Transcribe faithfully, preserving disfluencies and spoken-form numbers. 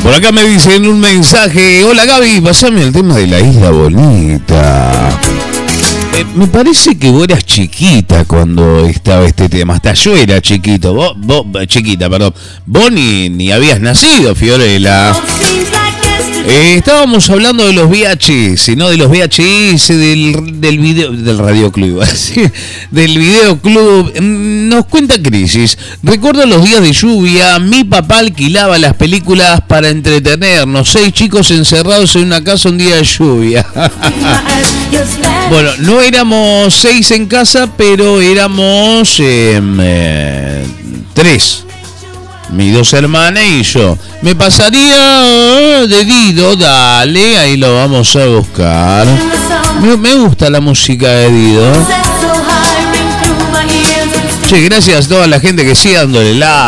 Por acá me dicen un mensaje. Hola Gaby, pasame el tema de la Isla Bonita. Eh, me parece que vos eras chiquita cuando estaba este tema. Hasta yo era chiquito. Vos, vos chiquita, perdón. Vos ni, ni habías nacido, Fiorella. Eh, estábamos hablando de los V H S, ¿no? De los V H S, del, del video, del radioclub, ¿sí? Del videoclub. Nos cuenta Crisis. Recuerdo los días de lluvia, mi papá alquilaba las películas para entretenernos. Seis chicos encerrados en una casa un día de lluvia. Bueno, no éramos seis en casa, pero éramos eh, eh, tres. Mis dos hermanas y yo. Me pasaría de Dido, dale, ahí lo vamos a buscar. Me, me gusta la música de Dido. Che, gracias a toda la gente que sigue dándole like.